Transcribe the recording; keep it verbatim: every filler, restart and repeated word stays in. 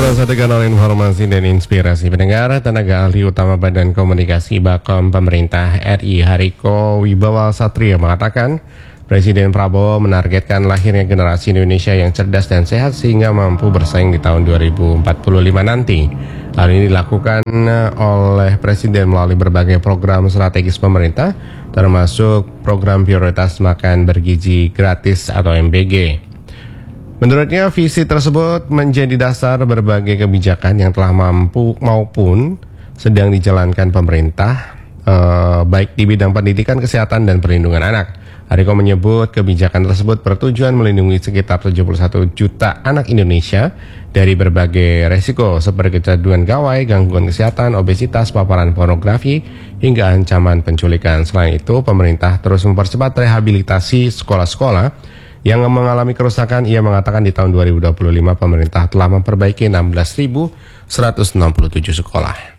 salah satu kanal informasi dan inspirasi pendengar. Tenaga ahli utama Badan Komunikasi Bakom Pemerintah R I Hariko Wibawa Satria mengatakan Presiden Prabowo menargetkan lahirnya generasi Indonesia yang cerdas dan sehat sehingga mampu bersaing di tahun dua ribu empat puluh lima nanti. Hal ini dilakukan oleh Presiden melalui berbagai program strategis pemerintah, termasuk program prioritas makan bergizi gratis atau M B G. Menurutnya, visi tersebut menjadi dasar berbagai kebijakan yang telah mampu maupun sedang dijalankan pemerintah, eh, baik di bidang pendidikan, kesehatan, dan perlindungan anak. Hariko menyebut kebijakan tersebut bertujuan melindungi sekitar tujuh puluh satu juta anak Indonesia dari berbagai resiko seperti kecanduan gawai, gangguan kesehatan, obesitas, paparan pornografi, hingga ancaman penculikan. Selain itu, pemerintah terus mempercepat rehabilitasi sekolah-sekolah yang mengalami kerusakan. Ia mengatakan di tahun dua ribu dua puluh lima pemerintah telah memperbaiki enam belas ribu seratus enam puluh tujuh sekolah.